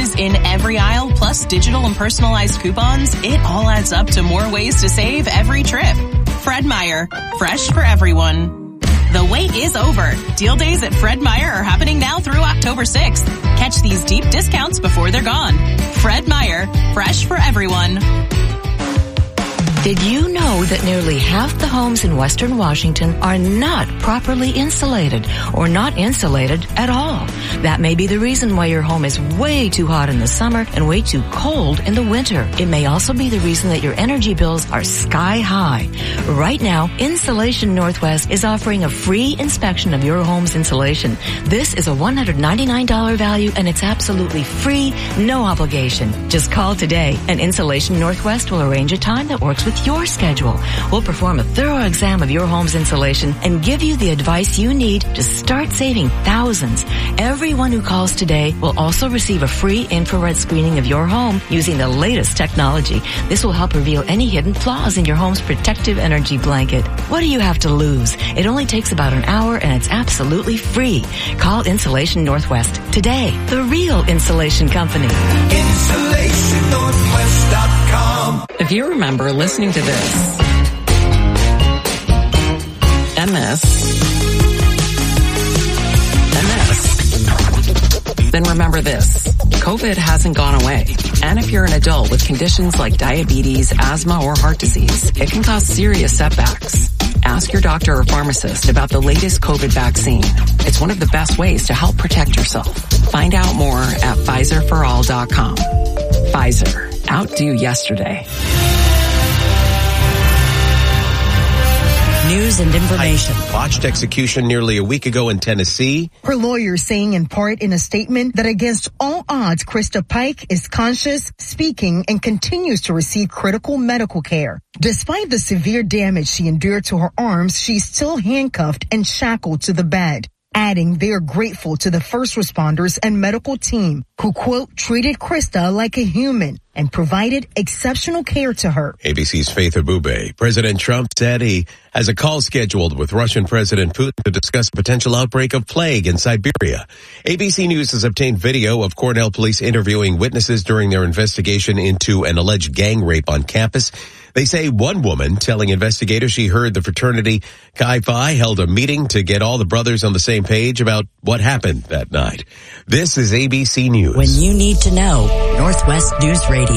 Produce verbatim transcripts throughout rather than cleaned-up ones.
freebies in every aisle, plus digital and personalized coupons, it all adds up to more ways to save every trip. Fred Meyer, fresh for everyone. The wait is over. Deal days at Fred Meyer are happening now through October sixth. Catch these deep discounts before they're gone. Fred Meyer, fresh for everyone. Did you know that nearly half the homes in Western Washington are not properly insulated or not insulated at all? That may be the reason why your home is way too hot in the summer and way too cold in the winter. It may also be the reason that your energy bills are sky high. Right now, Insulation Northwest is offering a free inspection of your home's insulation. This is a one hundred ninety-nine dollars value and it's absolutely free, no obligation. Just call today and Insulation Northwest will arrange a time that works with your schedule. We'll perform a thorough exam of your home's insulation and give you the advice you need to start saving thousands. Everyone who calls today will also receive a free infrared screening of your home using the latest technology. This will help reveal any hidden flaws in your home's protective energy blanket. What do you have to lose? It only takes about an hour and it's absolutely free. Call Insulation Northwest today, the real insulation company. Insulation Northwest dot com. If you remember listening to this and this and this, then remember this. COVID hasn't gone away. And if you're an adult with conditions like diabetes, asthma, or heart disease, it can cause serious setbacks. Ask your doctor or pharmacist about the latest COVID vaccine. It's one of the best ways to help protect yourself. Find out more at Pfizer for all dot com. Pfizer. Outdo yesterday. News and information. Botched execution nearly a week ago in Tennessee. Her lawyer saying in part in a statement that against all odds, Krista Pike is conscious, speaking, and continues to receive critical medical care. Despite the severe damage she endured to her arms, she's still handcuffed and shackled to the bed. Adding they are grateful to the first responders and medical team who, quote, treated Krista like a human and provided exceptional care to her. A B C's Faith Abube. President Trump said he has a call scheduled with Russian President Putin to discuss a potential outbreak of plague in Siberia. A B C News has obtained video of Cornell police interviewing witnesses during their investigation into an alleged gang rape on campus. They say one woman telling investigators she heard the fraternity Chi Phi held a meeting to get all the brothers on the same page about what happened that night. This is A B C News. When you need to know, Northwest News Radio.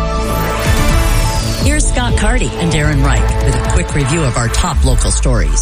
Here's Scott Carty and Darren Wright with a quick review of our top local stories.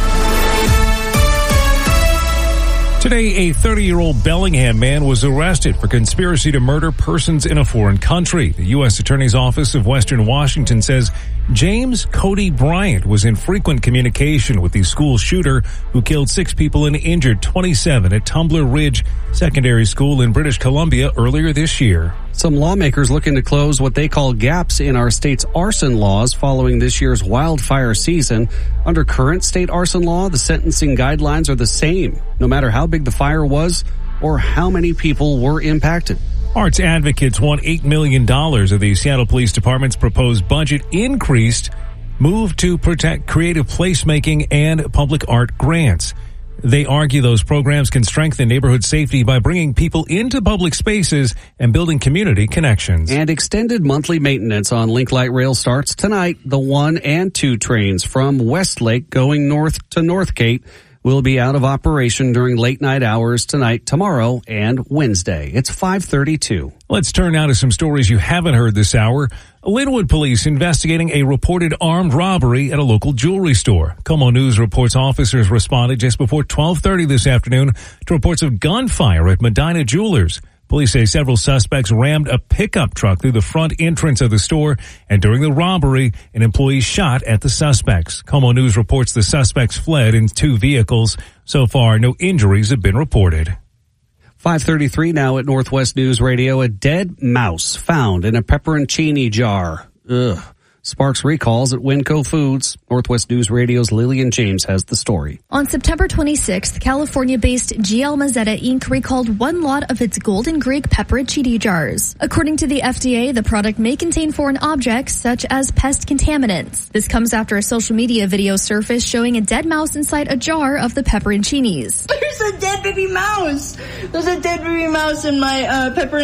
Today, a thirty-year-old Bellingham man was arrested for conspiracy to murder persons in a foreign country. The U S Attorney's Office of Western Washington says James Cody Bryant was in frequent communication with the school shooter who killed six people and injured twenty-seven at Tumbler Ridge Secondary School in British Columbia earlier this year. Some lawmakers looking to close what they call gaps in our state's arson laws following this year's wildfire season. Under current state arson law, the sentencing guidelines are the same, no matter how big the fire was or how many people were impacted. Arts advocates want eight million dollars of the Seattle Police Department's proposed budget increased, moved to protect creative placemaking and public art grants. They argue those programs can strengthen neighborhood safety by bringing people into public spaces and building community connections. And extended monthly maintenance on Link Light Rail starts tonight. The one and two trains from Westlake going north to Northgate will be out of operation during late night hours tonight, tomorrow, and Wednesday. It's five thirty-two. Let's turn now to some stories you haven't heard this hour. Linwood police investigating a reported armed robbery at a local jewelry store. Como News reports officers responded just before twelve thirty this afternoon to reports of gunfire at Medina Jewelers. Police say several suspects rammed a pickup truck through the front entrance of the store, and during the robbery, an employee shot at the suspects. Como News reports the suspects fled in two vehicles. So far, no injuries have been reported. five thirty-three now at Northwest News Radio. A dead mouse found in a pepperoncini jar. Ugh. Sparks recalls at Winco Foods. Northwest News Radio's Lillian James has the story. On September twenty-sixth, California-based G L Mazzetta Incorporated recalled one lot of its Golden Greek pepperoncini jars. According to the F D A, the product may contain foreign objects such as pest contaminants. This comes after a social media video surfaced showing a dead mouse inside a jar of the pepperoncinis. There's a dead baby mouse. There's a dead baby mouse in my uh, pepperoncinis.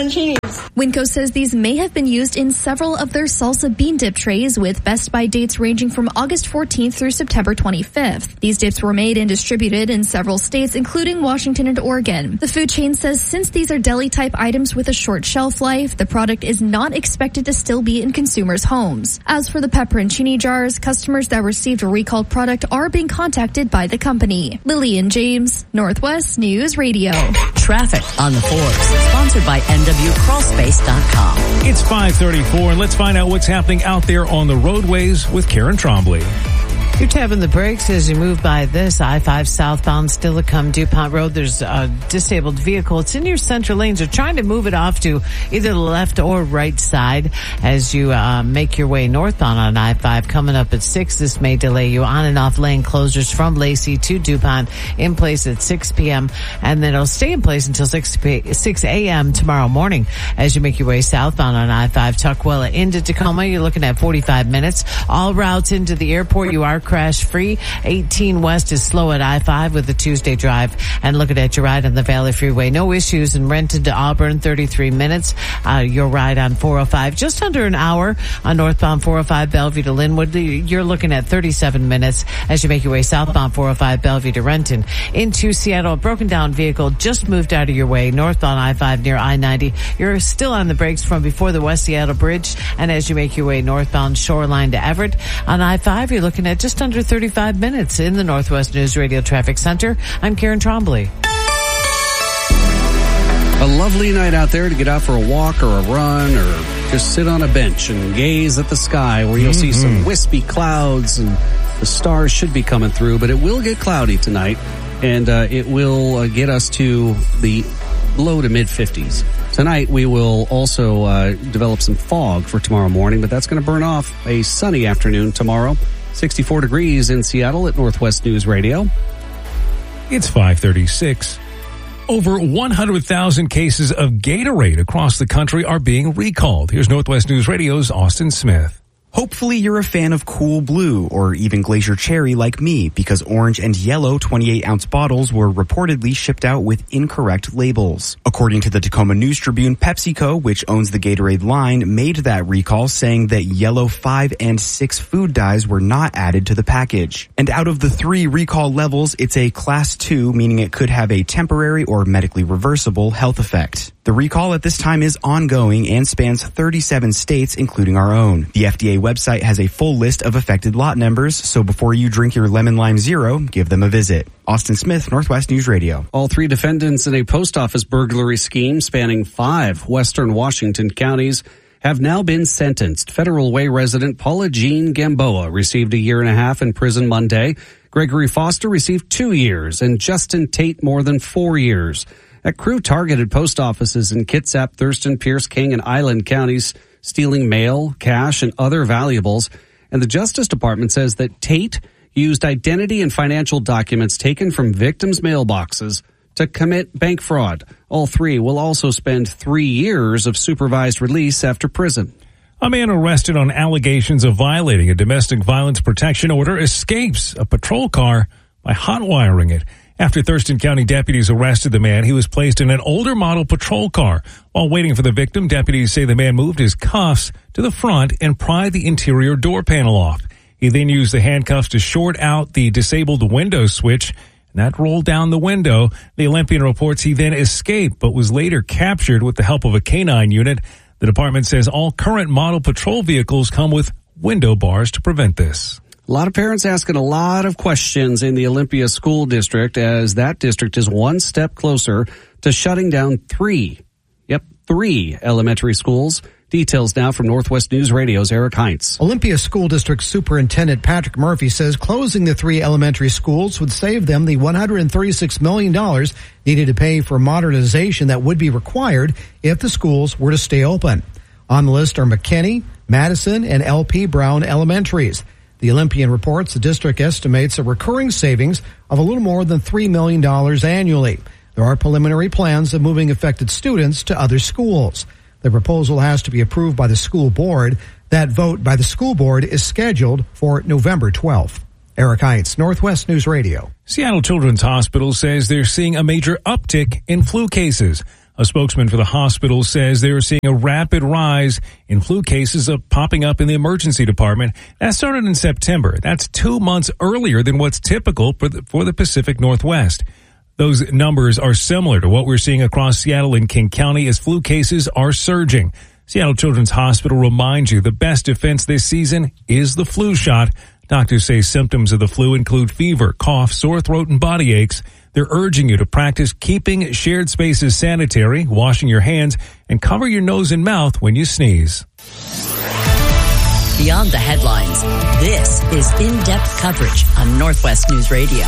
Winco says these may have been used in several of their salsa bean dip trays, with Best By dates ranging from August fourteenth through September twenty-fifth. These dips were made and distributed in several states, including Washington and Oregon. The food chain says since these are deli-type items with a short shelf life, the product is not expected to still be in consumers' homes. As for the pepperoncini jars, customers that received a recalled product are being contacted by the company. Lillian James, Northwest News Radio. Traffic on the fours, sponsored by N W Crawl Space dot com. It's five thirty-four, and let's find out what's happening out there on the roadways with Karen Trombley. You're tapping the brakes as you move by this I five southbound, still to come DuPont Road. There's a disabled vehicle. It's in your center lanes. They're trying to move it off to either the left or right side as you uh, make your way northbound on I five. Coming up at six, this may delay you. On and off lane closures from Lacey to DuPont in place at six p.m. and then it'll stay in place until six a.m. tomorrow morning as you make your way southbound on I five. Tukwila into Tacoma, you're looking at forty-five minutes. All routes into the airport, you are crash free. eighteen west is slow at I five with the Tuesday drive. And looking at your ride on the Valley Freeway, no issues in Renton to Auburn, thirty-three minutes. Uh, your ride on four oh five, just under an hour on northbound four oh five Bellevue to Linwood. You're looking at thirty-seven minutes as you make your way southbound four oh five Bellevue to Renton. Into Seattle, a broken down vehicle just moved out of your way northbound I five near I ninety. You're still on the brakes from before the West Seattle Bridge. And as you make your way northbound Shoreline to Everett on I five, you're looking at just under thirty-five minutes. In the Northwest News Radio Traffic Center, I'm Karen Trombley. A lovely night out there to get out for a walk or a run or just sit on a bench and gaze at the sky where you'll mm-hmm. see some wispy clouds and the stars should be coming through, but it will get cloudy tonight and uh, it will uh, get us to the low to mid fifties. Tonight we will also uh, develop some fog for tomorrow morning, but that's going to burn off. A sunny afternoon tomorrow. sixty-four degrees in Seattle at Northwest News Radio. It's five thirty-six. Over one hundred thousand cases of Gatorade across the country are being recalled. Here's Northwest News Radio's Austin Smith. Hopefully you're a fan of Cool Blue or even Glacier Cherry like me, because orange and yellow twenty-eight ounce bottles were reportedly shipped out with incorrect labels. According to the Tacoma News Tribune, PepsiCo, which owns the Gatorade line, made that recall saying that yellow five and six food dyes were not added to the package. And out of the three recall levels, it's a class two, meaning it could have a temporary or medically reversible health effect. The recall at this time is ongoing and spans thirty-seven states, including our own. The F D A website has a full list of affected lot numbers, so before you drink your Lemon Lime Zero, give them a visit. Austin Smith, Northwest News Radio. All three defendants in a post office burglary scheme spanning five western Washington counties have now been sentenced. Federal Way resident Paula Jean Gamboa received a year and a half in prison Monday. Gregory Foster received two years, and Justin Tate more than four years. That crew targeted post offices in Kitsap, Thurston, Pierce, King, and Island counties, stealing mail, cash, and other valuables. And the Justice Department says that Tate used identity and financial documents taken from victims' mailboxes to commit bank fraud. All three will also spend three years of supervised release after prison. A man arrested on allegations of violating a domestic violence protection order escapes a patrol car by hot wiring it. After Thurston County deputies arrested the man, he was placed in an older model patrol car. While waiting for the victim, deputies say the man moved his cuffs to the front and pried the interior door panel off. He then used the handcuffs to short out the disabled window switch, and that rolled down the window. The Olympian reports he then escaped, but was later captured with the help of a canine unit. The department says all current model patrol vehicles come with window bars to prevent this. A lot of parents asking a lot of questions in the Olympia School District as that district is one step closer to shutting down three, yep, three elementary schools. Details now from Northwest News Radio's Eric Heinz. Olympia School District Superintendent Patrick Murphy says closing the three elementary schools would save them the one hundred thirty-six million dollars needed to pay for modernization that would be required if the schools were to stay open. On the list are McKinney, Madison, and L P Brown elementaries. The Olympian reports the district estimates a recurring savings of a little more than three million dollars annually. There are preliminary plans of moving affected students to other schools. The proposal has to be approved by the school board. That vote by the school board is scheduled for November twelfth. Eric Heinz, Northwest News Radio. Seattle Children's Hospital says they're seeing a major uptick in flu cases. A spokesman for the hospital says they are seeing a rapid rise in flu cases of popping up in the emergency department. That started in September. That's two months earlier than what's typical for the, for the Pacific Northwest. Those numbers are similar to what we're seeing across Seattle and King County as flu cases are surging. Seattle Children's Hospital reminds you the best defense this season is the flu shot. Doctors say symptoms of the flu include fever, cough, sore throat, and body aches. They're urging you to practice keeping shared spaces sanitary, washing your hands, and cover your nose and mouth when you sneeze. Beyond the headlines, this is in-depth coverage on Northwest News Radio.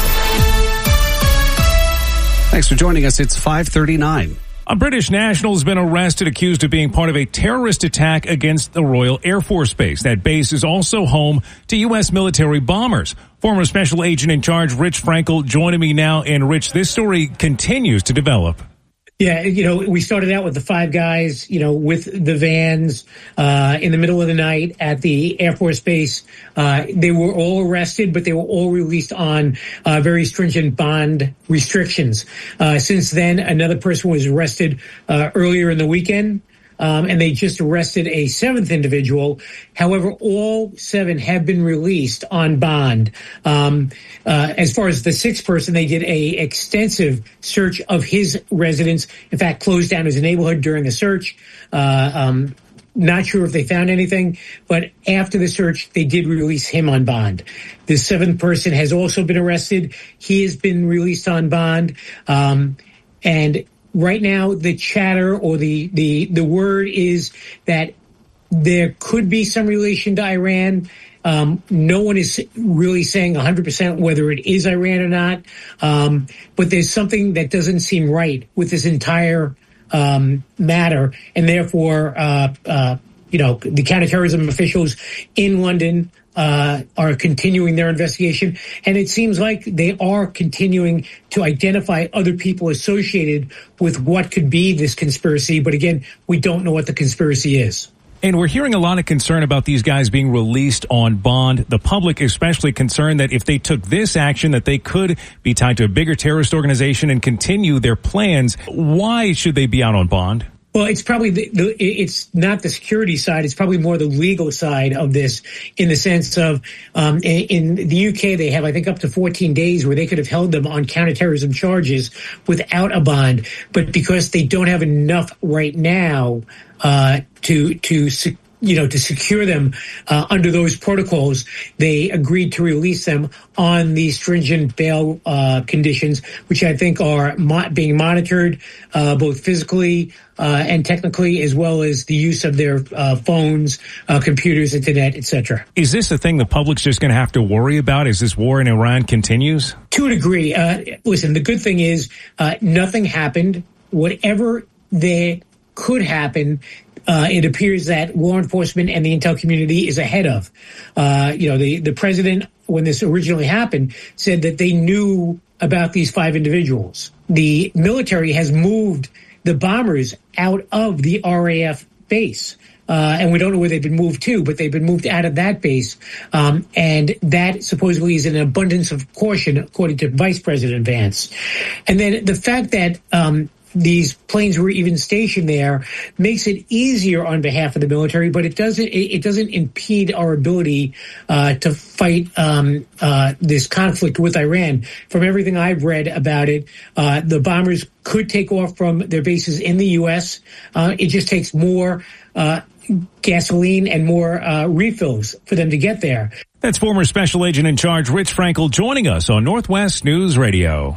Thanks for joining us. It's five thirty-nine. A British national has been arrested accused of being part of a terrorist attack against the Royal Air Force Base. That base is also home to U S military bombers. Former Special Agent in Charge Rich Frankel joining me now. And Rich, this story continues to develop. Yeah, you know, we started out with the five guys, you know, with the vans uh in the middle of the night at the Air Force Base. Uh They were all arrested, but they were all released on uh very stringent bond restrictions. Uh Since then, another person was arrested uh earlier in the weekend. Um, and they just arrested a seventh individual. However, all seven have been released on bond. Um, uh, as far as the sixth person, they did a extensive search of his residence. In fact, closed down his neighborhood during the search. Uh, um, not sure if they found anything, but after the search, they did release him on bond. The seventh person has also been arrested. He has been released on bond. Um, and Right now, the chatter or the, the, the word is that there could be some relation to Iran. Um, no one is really saying one hundred percent whether it is Iran or not. Um, but there's something that doesn't seem right with this entire um, matter. And therefore, uh, uh, you know, the counterterrorism officials in London uh are continuing their investigation, and it seems like they are continuing to identify other people associated with what could be this conspiracy. But again, we don't know what the conspiracy is. And we're hearing a lot of concern about these guys being released on bond. The public especially concerned that if they took this action, that they could be tied to a bigger terrorist organization and continue their plans. Why should they be out on bond? Well, it's probably the, the, it's not the security side. It's probably more the legal side of this, in the sense of um, in, in the U K, they have, I think, up to fourteen days where they could have held them on counterterrorism charges without a bond. But because they don't have enough right now uh, to to you know to secure them uh, under those protocols, they agreed to release them on the stringent bail uh, conditions, which I think are mo- being monitored uh, both physically Uh, and technically, as well as the use of their uh, phones, uh, computers, internet, et cetera. Is this a thing the public's just going to have to worry about as this war in Iran continues? To a degree. Uh, listen, the good thing is uh, nothing happened. Whatever that could happen, uh, it appears that law enforcement and the intel community is ahead of. Uh, you know, the, the president, when this originally happened, said that they knew about these five individuals. The military has moved the bombers out of the R A F base. Uh, and we don't know where they've been moved to, but they've been moved out of that base. Um, and that supposedly is an abundance of caution, according to Vice President Vance. And then the fact that um, these planes were even stationed there makes it easier on behalf of the military, but it doesn't it, it doesn't impede our ability uh, to fight um, uh, this conflict with Iran. From everything I've read about it, uh, the bombers could take off from their bases in the U S. Uh, it just takes more uh, gasoline and more uh, refills for them to get there. That's former Special Agent in Charge Rich Frankel joining us on Northwest News Radio.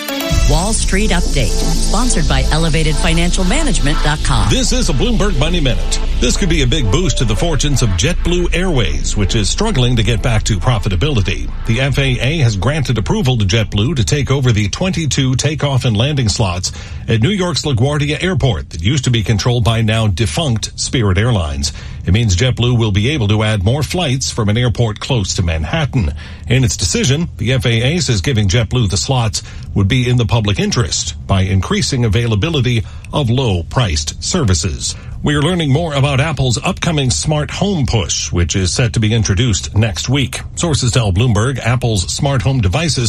Wall Street Update, sponsored by elevated financial management dot com. This is a Bloomberg Money Minute. This could be a big boost to the fortunes of JetBlue Airways, which is struggling to get back to profitability. The F A A has granted approval to JetBlue to take over the twenty-two takeoff and landing slots at New York's LaGuardia Airport that used to be controlled by now defunct Spirit Airlines. It means JetBlue will be able to add more flights from an airport close to Manhattan. In its decision, the F A A says giving JetBlue the slots would be in the public interest by increasing availability of low-priced services. We are learning more about Apple's upcoming smart home push, which is set to be introduced next week. Sources tell Bloomberg Apple's smart home devices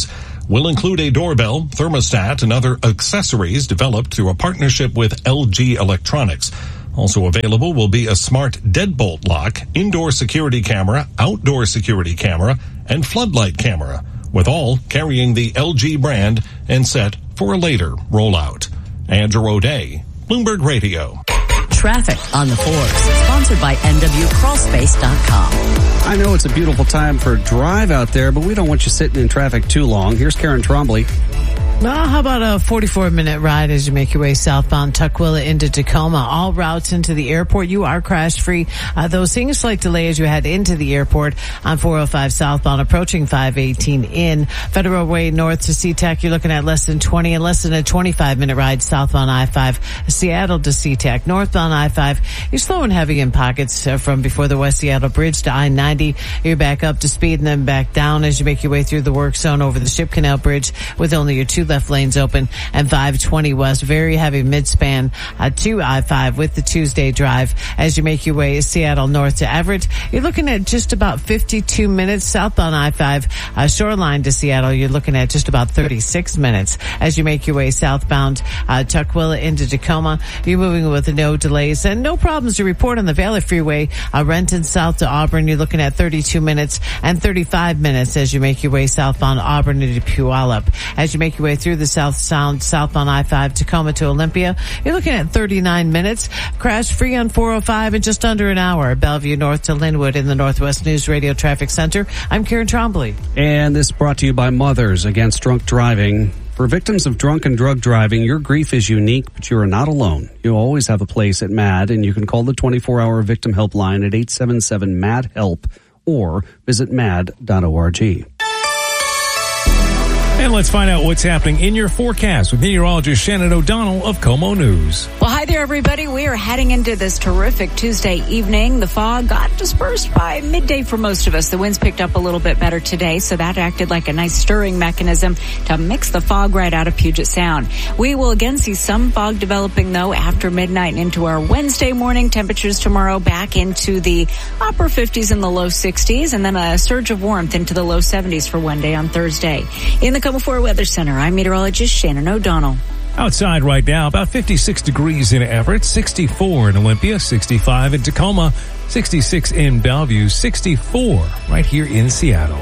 will include a doorbell, thermostat, and other accessories developed through a partnership with L G Electronics. Also available will be a smart deadbolt lock, indoor security camera, outdoor security camera, and floodlight camera, with all carrying the L G brand and set for a later rollout. Andrew O'Day, Bloomberg Radio. Traffic on the fours, sponsored by N W Crawl Space dot com. I know it's a beautiful time for a drive out there, but we don't want you sitting in traffic too long. Here's Karen Trombley. Well, how about a forty-four minute ride as you make your way southbound Tukwila into Tacoma? All routes into the airport. You are crash free. Uh, though seeing a slight delay as you head into the airport on four oh five southbound approaching five eighteen in. Federal Way north to SeaTac, you're looking at less than twenty and less than a twenty-five minute ride southbound I five. Seattle to SeaTac. Northbound I five, you're slow and heavy in pockets uh, from before the West Seattle Bridge to I ninety. You're back up to speed and then back down as you make your way through the work zone over the Ship Canal Bridge with only your two left lanes open, and five twenty west, very heavy midspan uh, to I five with the Tuesday drive as you make your way Seattle north to Everett. You're looking at just about fifty-two minutes southbound I five, uh, Shoreline to Seattle. You're looking at just about thirty-six minutes as you make your way southbound uh, Tukwila into Tacoma. You're moving with no delays and no problems to report on the Valley Freeway, uh, Renton south to Auburn. You're looking at thirty-two minutes and thirty-five minutes as you make your way southbound Auburn to Puyallup. As you make your way through the South Sound, southbound I five, Tacoma to Olympia, you're looking at thirty-nine minutes. Crash free on four oh five in just under an hour. Bellevue north to Linwood in the Northwest News Radio Traffic Center. I'm Karen Trombley. And this brought to you by Mothers Against Drunk Driving. For victims of drunk and drug driving, your grief is unique, but you are not alone. You always have a place at MAD, and you can call the twenty-four hour victim helpline at eight seven seven M A D HELP or visit mad dot org. And let's find out what's happening in your forecast with meteorologist Shannon O'Donnell of KOMO News. Well, hi there, everybody. We are heading into this terrific Tuesday evening. The fog got dispersed by midday for most of us. The winds picked up a little bit better today, so that acted like a nice stirring mechanism to mix the fog right out of Puget Sound. We will again see some fog developing, though, after midnight and into our Wednesday morning. Temperatures tomorrow back into the upper fifties and the low sixties, and then a surge of warmth into the low seventies for one day on Thursday. In the Before Weather Center, I'm meteorologist Shannon O'Donnell. Outside right now, about fifty-six degrees in Everett, sixty-four in Olympia, sixty-five in Tacoma, sixty-six in Bellevue, sixty-four right here in Seattle.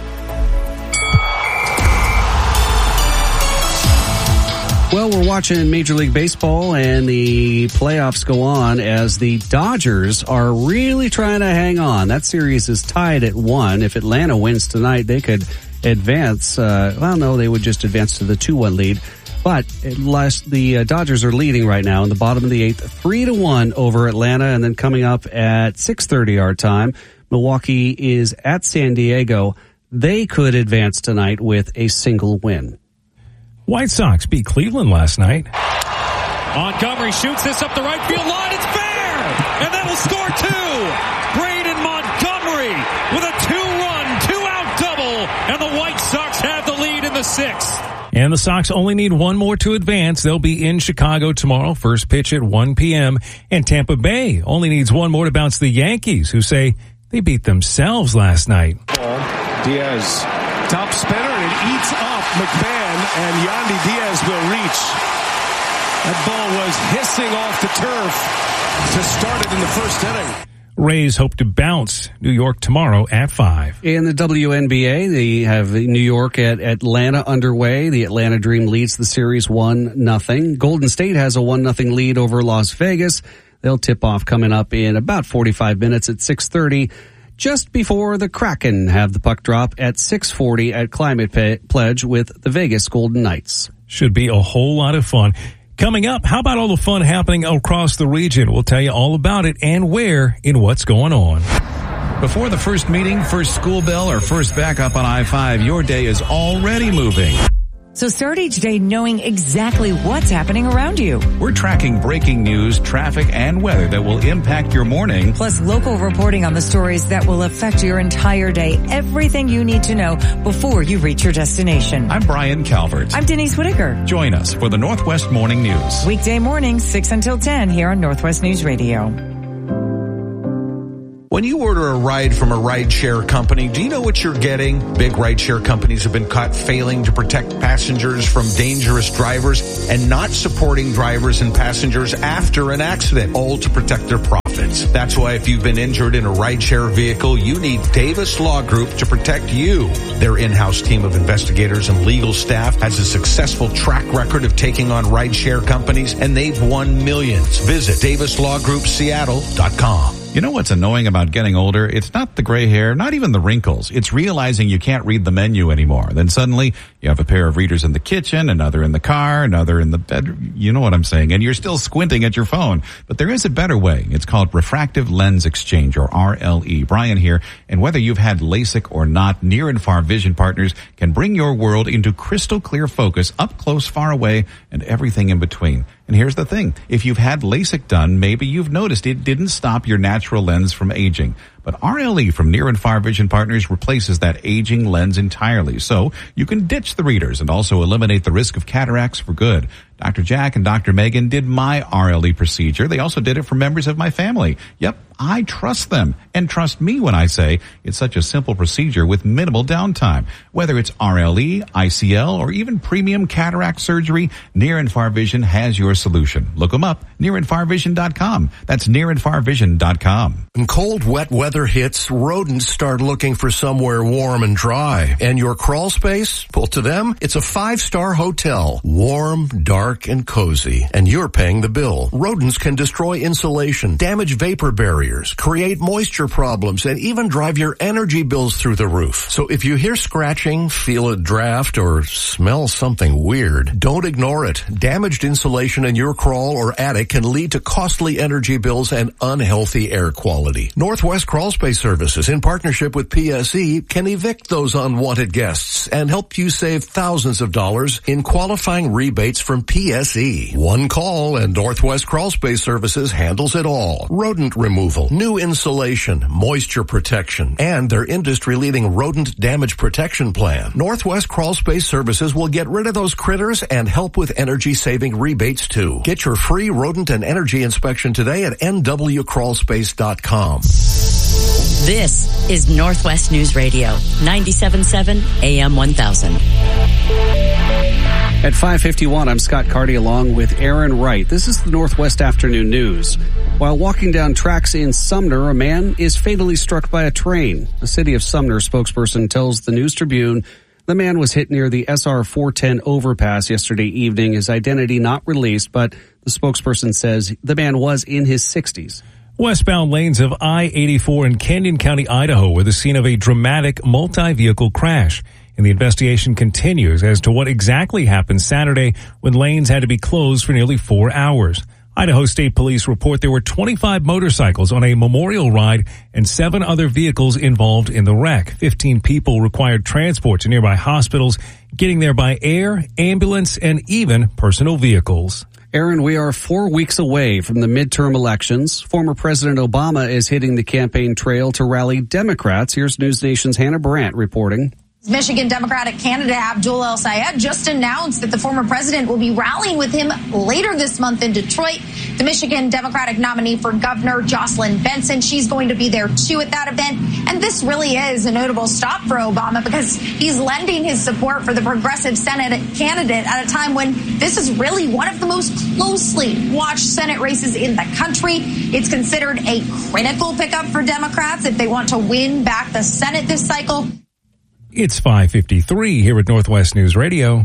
Well, we're watching Major League Baseball, and the playoffs go on as the Dodgers are really trying to hang on. That series is tied at one. If Atlanta wins tonight, they could advance. Uh, well, no, they would just advance to the two one lead. But last, the uh, Dodgers are leading right now in the bottom of the eighth, three to one over Atlanta. And then coming up at six thirty our time, Milwaukee is at San Diego. They could advance tonight with a single win. White Sox beat Cleveland last night. Montgomery shoots this up the right field line. It's fair! And that'll score two! Braden Montgomery with a two-run, two-out double, and the White Sox have the lead in the sixth. And the Sox only need one more to advance. They'll be in Chicago tomorrow, first pitch at one p.m. And Tampa Bay only needs one more to bounce the Yankees, who say they beat themselves last night. Diaz, top spinner, and it eats off McMahon, and Yandy Diaz will reach. That ball was hissing off the turf to start it in the first inning. Rays hope to bounce New York tomorrow at five. In the W N B A, they have New York at Atlanta underway. The Atlanta Dream leads the series one nothing. Golden State has a one nothing lead over Las Vegas. They'll tip off coming up in about forty-five minutes at six thirty. Just before the Kraken have the puck drop at six forty at Climate Pe- Pledge with the Vegas Golden Knights. Should be a whole lot of fun. Coming up, how about all the fun happening across the region? We'll tell you all about it and where in What's Going On. Before the first meeting, first school bell, or first backup on I five, your day is already moving. So start each day knowing exactly what's happening around you. We're tracking breaking news, traffic, and weather that will impact your morning. Plus local reporting on the stories that will affect your entire day. Everything you need to know before you reach your destination. I'm Brian Calvert. I'm Denise Whitaker. Join us for the Northwest Morning News. Weekday mornings, six until ten here on Northwest News Radio. When you order a ride from a rideshare company, do you know what you're getting? Big rideshare companies have been caught failing to protect passengers from dangerous drivers and not supporting drivers and passengers after an accident, all to protect their profits. That's why if you've been injured in a rideshare vehicle, you need Davis Law Group to protect you. Their in-house team of investigators and legal staff has a successful track record of taking on rideshare companies, and they've won millions. Visit Davis Law Group Seattle dot com. You know what's annoying about getting older? It's not the gray hair, not even the wrinkles. It's realizing you can't read the menu anymore. Then suddenly you have a pair of readers in the kitchen, another in the car, another in the bedroom. You know what I'm saying? And you're still squinting at your phone. But there is a better way. It's called refractive lens exchange, or R L E. Brian here. And whether you've had LASIK or not, Near and Far Vision Partners can bring your world into crystal clear focus, up close, far away, and everything in between. And here's the thing. If you've had LASIK done, maybe you've noticed it didn't stop your natural lens from aging. But R L E from Near and Far Vision Partners replaces that aging lens entirely. So you can ditch the readers and also eliminate the risk of cataracts for good. Doctor Jack and Doctor Megan did my R L E procedure. They also did it for members of my family. Yep, I trust them. And trust me when I say it's such a simple procedure with minimal downtime. Whether it's R L E, I C L, or even premium cataract surgery, Near and Far Vision has your solution. Look them up, near and far vision dot com. That's near and far vision dot com. When cold, wet weather hits, rodents start looking for somewhere warm and dry. And your crawl space? Well, to them, it's a five-star hotel. Warm, dark, and cozy. And you're paying the bill. Rodents can destroy insulation, damage vapor barriers, create moisture problems, and even drive your energy bills through the roof. So if you hear scratching, feel a draft, or smell something weird, don't ignore it. Damaged insulation in your crawl or attic can lead to costly energy bills and unhealthy air quality. Northwest Crawl Space Services, in partnership with P S E, can evict those unwanted guests and help you save thousands of dollars in qualifying rebates from P S E. One call and Northwest Crawl Space Services handles it all. Rodent removal, new insulation, moisture protection, and their industry-leading rodent damage protection plan. Northwest Crawl Space Services will get rid of those critters and help with energy-saving rebates too. Get your free rodent and energy inspection today at N W crawl space dot com. This is Northwest News Radio, ninety-seven point seven A M one thousand. At five fifty-one, I'm Scott Carty along with Aaron Wright. This is the Northwest Afternoon News. While walking down tracks in Sumner, a man is fatally struck by a train. The City of Sumner spokesperson tells the News Tribune the man was hit near the S R four ten overpass yesterday evening. His identity not released, but the spokesperson says the man was in his sixties. Westbound lanes of I eighty-four in Canyon County, Idaho, were the scene of a dramatic multi-vehicle crash. And the investigation continues as to what exactly happened Saturday when lanes had to be closed for nearly four hours. Idaho State Police report there were twenty-five motorcycles on a memorial ride and seven other vehicles involved in the wreck. fifteen people required transport to nearby hospitals, getting there by air, ambulance, and even personal vehicles. Aaron, we are four weeks away from the midterm elections. Former President Obama is hitting the campaign trail to rally Democrats. Here's News Nation's Hannah Brandt reporting. Michigan Democratic candidate Abdul El-Sayed just announced that the former president will be rallying with him later this month in Detroit. The Michigan Democratic nominee for governor, Jocelyn Benson, she's going to be there too at that event. And this really is a notable stop for Obama because he's lending his support for the progressive Senate candidate at a time when this is really one of the most closely watched Senate races in the country. It's considered a critical pickup for Democrats if they want to win back the Senate this cycle. It's five fifty-three here at Northwest News Radio.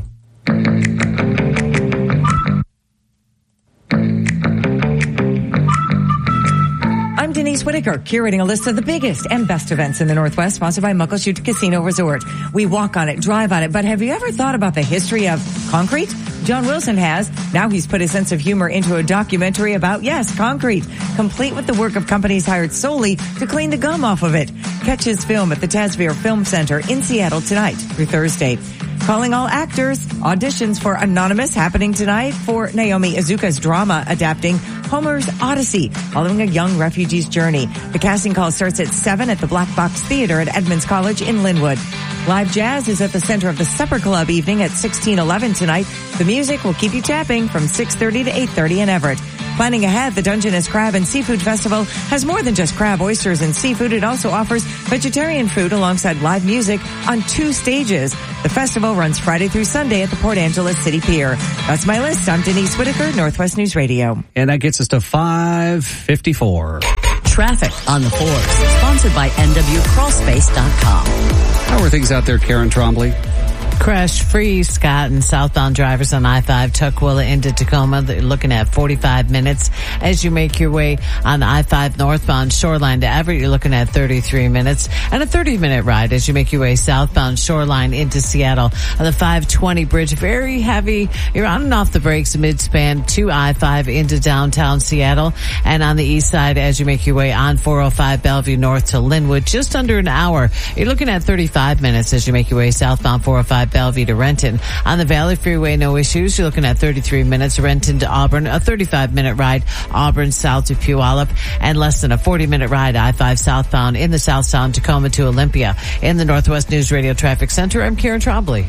I'm Denise Whitaker, curating a list of the biggest and best events in the Northwest, sponsored by Muckleshoot Casino Resort. We walk on it, drive on it, but have you ever thought about the history of concrete? John Wilson has. Now he's put his sense of humor into a documentary about, yes, concrete, complete with the work of companies hired solely to clean the gum off of it. Catch his film at the Tasvere Film Center in Seattle tonight through Thursday. Calling all actors. Auditions for Anonymous happening tonight for Naomi Izuka's drama adapting Homer's Odyssey, following a young refugee's journey. The casting call starts at seven at the Black Box Theater at Edmonds College in Linwood. Live jazz is at the center of the Supper Club evening at sixteen eleven tonight. The music will keep you tapping from six thirty to eight thirty in Everett. Planning ahead, the Dungeness Crab and Seafood Festival has more than just crab, oysters, and seafood. It also offers vegetarian food alongside live music on two stages. The festival runs Friday through Sunday at the Port Angeles City Pier. That's my list. I'm Denise Whitaker, Northwest News Radio. And that gets us to five fifty-four. Traffic on the fours. Sponsored by N W crawl space dot com. How are things out there, Karen Trombley? Crash free, Scott, and southbound drivers on I five Tukwila into Tacoma. They're looking at forty-five minutes. As you make your way on the I five northbound Shoreline to Everett, you're looking at thirty-three minutes. And a thirty minute ride as you make your way southbound Shoreline into Seattle. On the five twenty bridge, very heavy. You're on and off the brakes mid-span to I five into downtown Seattle. And on the east side, as you make your way on four oh five Bellevue North to Linwood, just under an hour. You're looking at thirty-five minutes as you make your way southbound four oh five Bellevue to Renton. On the Valley Freeway, no issues. You're looking at thirty-three minutes. Renton to Auburn, a thirty-five minute ride. Auburn south to Puyallup, and less than a forty minute ride I five southbound in the south sound Tacoma to Olympia. In the Northwest News Radio Traffic Center, I'm Karen Trombley.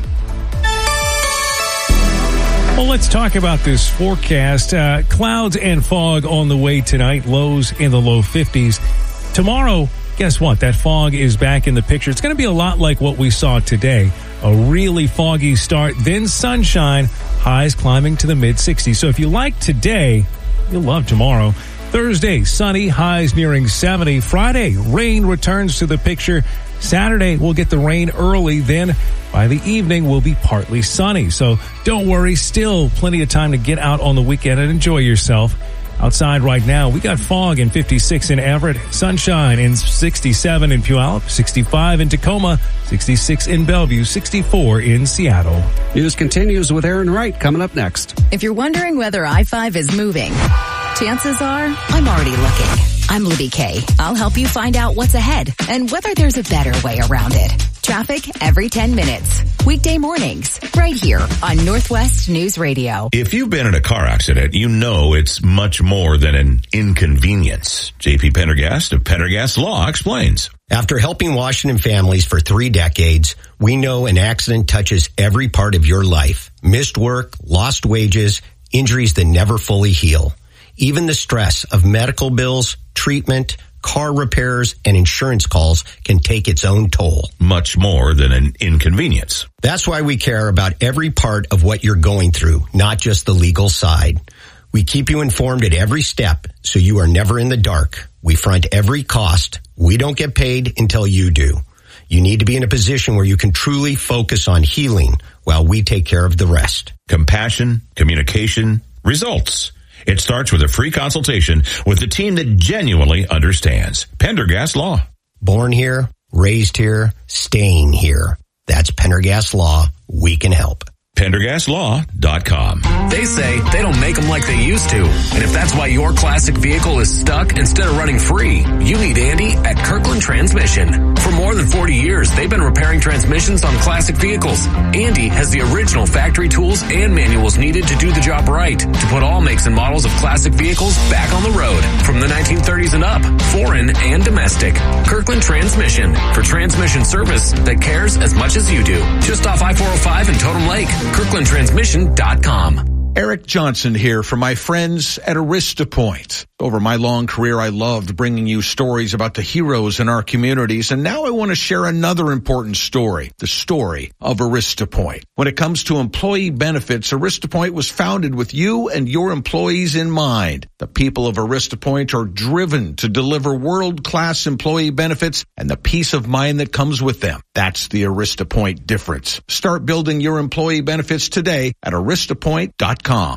Well, let's talk about this forecast. Uh, clouds and fog on the way tonight. Lows in the low fifties. Tomorrow, guess what? That fog is back in the picture. It's going to be a lot like what we saw today. A really foggy start, then sunshine, highs climbing to the mid sixties. So if you like today, you'll love tomorrow. Thursday, sunny, highs nearing seventy. Friday, rain returns to the picture. Saturday, we'll get the rain early. Then by the evening, we'll be partly sunny. So don't worry, still plenty of time to get out on the weekend and enjoy yourself. Outside right now, we got fog in fifty-six in Everett, sunshine in sixty-seven in Puyallup, sixty-five in Tacoma, sixty-six in Bellevue, sixty-four in Seattle. News continues with Aaron Wright coming up next. If you're wondering whether I five is moving, chances are I'm already looking. I'm Libby Kay. I'll help you find out what's ahead and whether there's a better way around it. Traffic every ten minutes. Weekday mornings, right here on Northwest News Radio. If you've been in a car accident, you know it's much more than an inconvenience. J P Pendergast of Pendergast Law explains. After helping Washington families for three decades, we know an accident touches every part of your life. Missed work, lost wages, injuries that never fully heal. Even the stress of medical bills, treatment, car repairs, and insurance calls can take its own toll. Much more than an inconvenience. That's why we care about every part of what you're going through, not just the legal side. We keep you informed at every step so you are never in the dark. We front every cost. We don't get paid until you do. You need to be in a position where you can truly focus on healing while we take care of the rest. Compassion, communication, results. It starts with a free consultation with a team that genuinely understands. Pendergast Law. Born here, raised here, staying here. That's Pendergast Law. We can help. Pendergast Law dot com. They say they don't make them like they used to. And if that's why your classic vehicle is stuck instead of running free, you need Andy at Kirkland Transmission. For more than forty years, they've been repairing transmissions on classic vehicles. Andy has the original factory tools and manuals needed to do the job right, to put all makes and models of classic vehicles back on the road, from the nineteen thirties and up, foreign and domestic. Kirkland Transmission, for transmission service that cares as much as you do. Just off I four oh five in Totem Lake. Kirkland Transmission dot com. Eric Johnson here for my friends at Arista Point. Over my long career, I loved bringing you stories about the heroes in our communities, and now I want to share another important story, the story of Arista Point. When it comes to employee benefits, Arista Point was founded with you and your employees in mind. The people of Arista Point are driven to deliver world-class employee benefits and the peace of mind that comes with them. That's the Arista Point difference. Start building your employee benefits today at Arista Point dot com.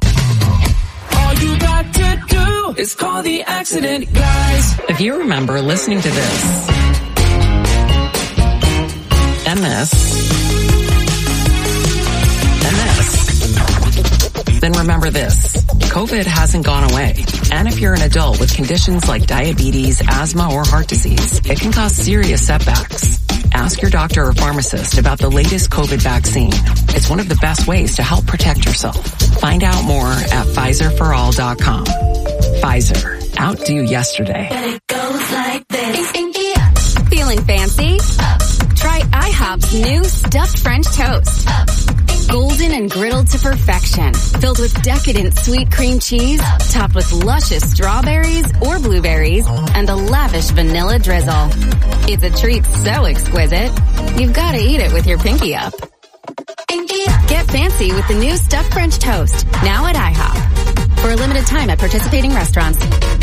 All you got to do is call the accident guys. If you remember listening to this and this and this, then remember this. COVID hasn't gone away. And if you're an adult with conditions like diabetes, asthma, or heart disease, it can cause serious setbacks. Ask your doctor or pharmacist about the latest COVID vaccine. It's one of the best ways to help protect yourself. Find out more at Pfizer for all dot com. Pfizer. Outdo yesterday. It goes like this. Feeling fancy? Try IHOP's new stuffed French toast. Golden and griddled to perfection. Filled with decadent sweet cream cheese, topped with luscious strawberries or blueberries, and a lavish vanilla drizzle. It's a treat so exquisite, you've got to eat it with your pinky up. Get fancy with the new stuffed French toast, now at IHOP. For a limited time at participating restaurants.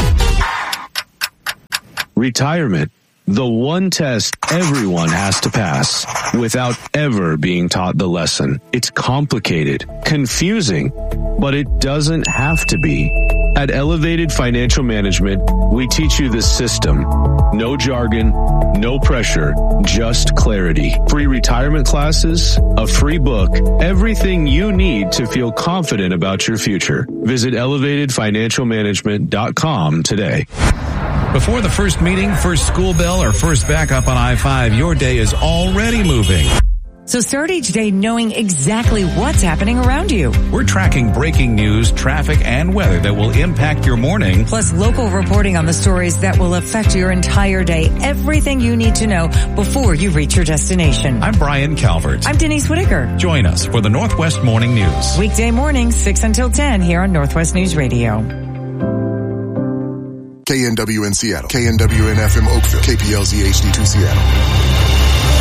Retirement. The one test everyone has to pass without ever being taught the lesson. It's complicated, confusing, but it doesn't have to be. At Elevated Financial Management, we teach you the system. No jargon, no pressure, just clarity. Free retirement classes, a free book, everything you need to feel confident about your future. Visit elevated financial management dot com today. Before the first meeting, first school bell, or first backup on I five, your day is already moving. So start each day knowing exactly what's happening around you. We're tracking breaking news, traffic, and weather that will impact your morning. Plus local reporting on the stories that will affect your entire day. Everything you need to know before you reach your destination. I'm Brian Calvert. I'm Denise Whitaker. Join us for the Northwest Morning News. Weekday mornings, six until ten here on Northwest News Radio. K N W N Seattle, K N W N F M Oakville, K P L Z H D two Seattle.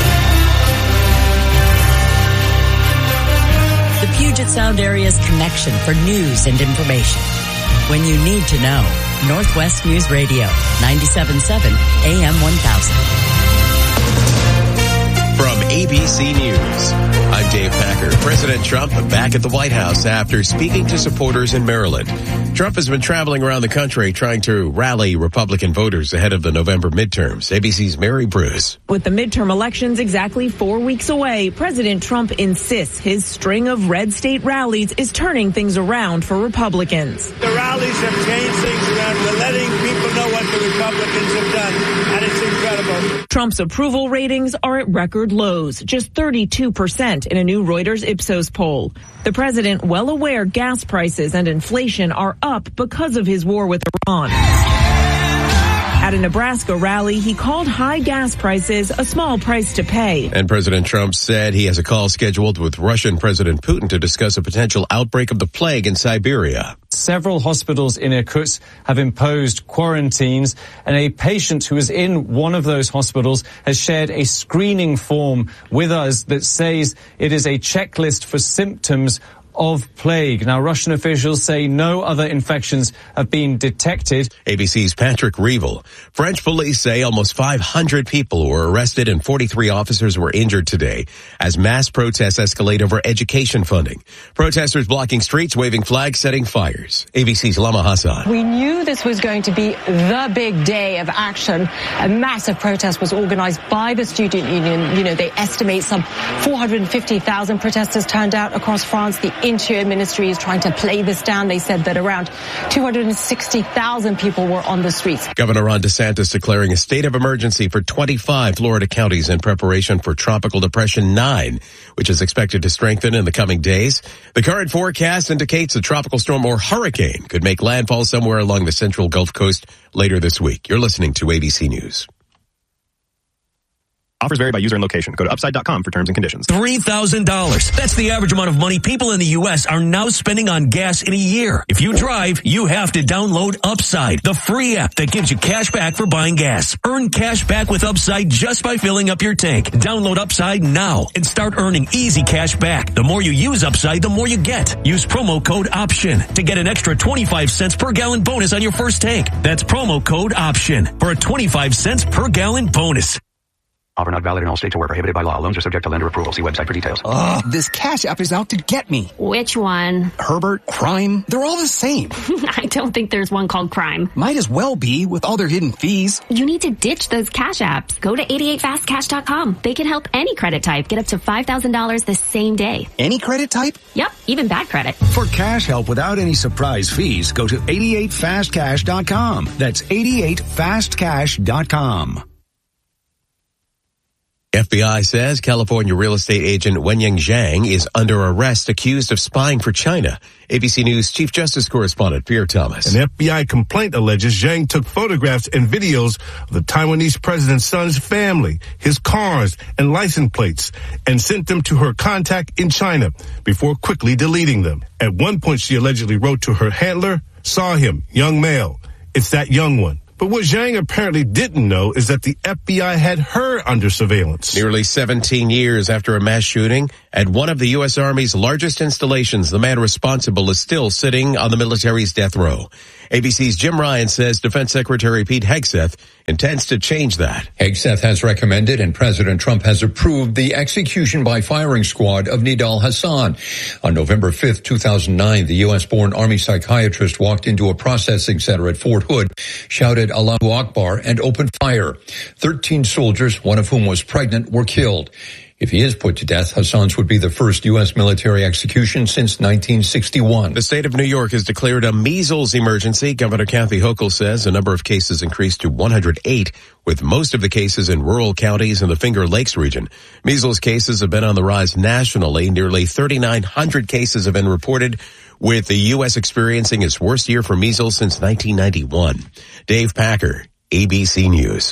The Puget Sound area's connection for news and information. When you need to know, Northwest News Radio, ninety-seven point seven A M one thousand. From A B C News, I'm Dave Packer. President Trump back at the White House after speaking to supporters in Maryland. Trump has been traveling around the country trying to rally Republican voters ahead of the November midterms. A B C's Mary Bruce. With the midterm elections exactly four weeks away, President Trump insists his string of red state rallies is turning things around for Republicans. The rallies have changed things around. We're letting people know what the Republicans have done, and it's incredible. Trump's approval ratings are at record lows, just thirty-two percent in a new Reuters Ipsos poll. The president, well aware gas prices and inflation are up because of his war with Iran. At a Nebraska rally, he called high gas prices a small price to pay. And President Trump said he has a call scheduled with Russian President Putin to discuss a potential outbreak of the plague in Siberia. Several hospitals in Irkutsk have imposed quarantines, and a patient who is in one of those hospitals has shared a screening form with us that says it is a checklist for symptoms of plague. Now, Russian officials say no other infections have been detected. A B C's Patrick Reevell. French police say almost five hundred people were arrested and forty-three officers were injured today as mass protests escalate over education funding. Protesters blocking streets, waving flags, setting fires. A B C's Lama Hassan. We knew this was going to be the big day of action. A massive protest was organized by the student union. You know, they estimate some four hundred fifty thousand protesters turned out across France. The Interior Ministry is trying to play this down. They said that around two hundred sixty thousand people were on the streets. Governor Ron DeSantis declaring a state of emergency for twenty-five Florida counties in preparation for Tropical Depression nine, which is expected to strengthen in the coming days. The current forecast indicates a tropical storm or hurricane could make landfall somewhere along the central Gulf Coast later this week. You're listening to A B C News. Offers vary by user and location. Go to upside dot com for terms and conditions. three thousand dollars. That's the average amount of money people in the U S are now spending on gas in a year. If you drive, you have to download Upside, the free app that gives you cash back for buying gas. Earn cash back with Upside just by filling up your tank. Download Upside now and start earning easy cash back. The more you use Upside, the more you get. Use promo code OPTION to get an extra twenty-five cents per gallon bonus on your first tank. That's promo code OPTION for a twenty-five cents per gallon bonus. Offer not valid in all states or where prohibited by law. Loans are subject to lender approval. See website for details. Ugh, this Cash App is out to get me. Which one? Herbert, Crime, they're all the same. I don't think there's one called Crime. Might as well be with all their hidden fees. You need to ditch those Cash Apps. Go to eighty-eight fast cash dot com. They can help any credit type get up to five thousand dollars the same day. Any credit type? Yep, even bad credit. For cash help without any surprise fees, go to eighty-eight fast cash dot com. That's eighty-eight fast cash dot com. F B I says California real estate agent Wenyang Zhang is under arrest accused of spying for China. A B C News Chief Justice Correspondent Pierre Thomas. An F B I complaint alleges Zhang took photographs and videos of the Taiwanese president's son's family, his cars, and license plates, and sent them to her contact in China before quickly deleting them. At one point, she allegedly wrote to her handler, "Saw him, young male. It's that young one." But what Zhang apparently didn't know is that the F B I had her under surveillance. Nearly seventeen years after a mass shooting at one of the U S Army's largest installations, the man responsible is still sitting on the military's death row. A B C's Jim Ryan says Defense Secretary Pete Hegseth intends to change that. Hegseth has recommended and President Trump has approved the execution by firing squad of Nidal Hasan. On November fifth, two thousand nine, the U S-born Army psychiatrist walked into a processing center at Fort Hood, shouted Allahu Akbar, and opened fire. Thirteen soldiers, one of whom was pregnant, were killed. If he is put to death, Hassan's would be the first U S military execution since nineteen sixty-one. The state of New York has declared a measles emergency. Governor Kathy Hochul says the number of cases increased to one hundred eight, with most of the cases in rural counties in the Finger Lakes region. Measles cases have been on the rise nationally. Nearly thirty-nine hundred cases have been reported, with the U S experiencing its worst year for measles since nineteen ninety-one. Dave Packer, A B C News.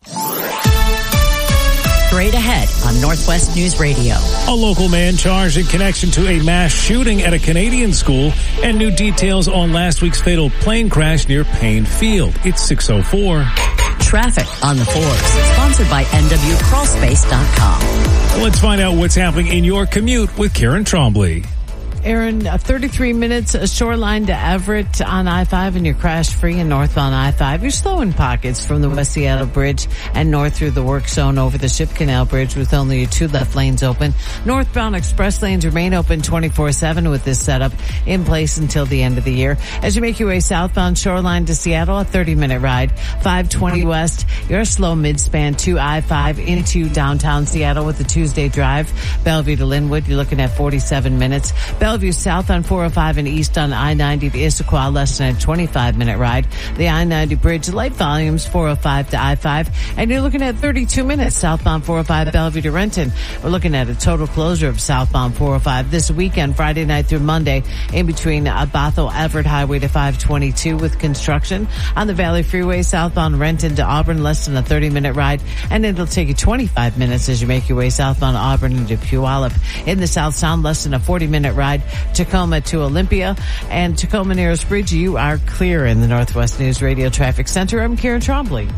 Straight ahead on Northwest News Radio. A local man charged in connection to a mass shooting at a Canadian school, and new details on last week's fatal plane crash near Payne Field. It's six oh four. Traffic on the fours, sponsored by N W crawl space dot com. Let's find out what's happening in your commute with Karen Trombley. Aaron, uh, thirty-three minutes, uh, Shoreline to Everett on I five, and you're crash-free in northbound I five. You're slow in pockets from the West Seattle Bridge and north through the work zone over the Ship Canal Bridge with only two left lanes open. Northbound express lanes remain open twenty-four seven with this setup in place until the end of the year. As you make your way southbound Shoreline to Seattle, a thirty-minute ride. five twenty west, you're slow mid-span to I five into downtown Seattle with the Tuesday drive. Bellevue to Linwood, you're looking at forty-seven minutes. Bellevue south on four oh five and east on I ninety to Issaquah, less than a twenty-five minute ride. The I ninety bridge, light volumes, four oh five to I five, and you're looking at thirty-two minutes southbound four oh five Bellevue to Renton. We're looking at a total closure of southbound four oh five this weekend, Friday night through Monday, in between uh, Bothell Everett Highway to five twenty-two with construction. On the Valley Freeway, southbound Renton to Auburn, less than a thirty minute ride, and it'll take you twenty-five minutes as you make your way southbound Auburn into Puyallup. In the South Sound, less than a forty minute ride. Tacoma to Olympia and Tacoma Narrows Bridge. You are clear in the Northwest News Radio Traffic Center. I'm Karen Trombley.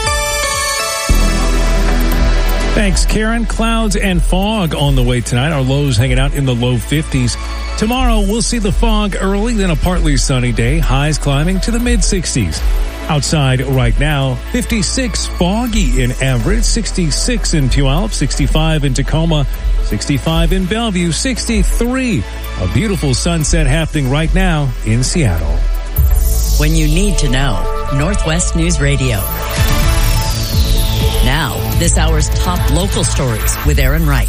Thanks, Karen. Clouds and fog on the way tonight. Our lows hanging out in the low fifties. Tomorrow, we'll see the fog early, then a partly sunny day. Highs climbing to the mid sixties. Outside right now, fifty-six foggy in Everett, sixty-six in Puyallup, sixty-five in Tacoma, sixty-five in Bellevue, sixty-three. A beautiful sunset happening right now in Seattle. When you need to know, Northwest News Radio. Now, this hour's top local stories with Aaron Wright.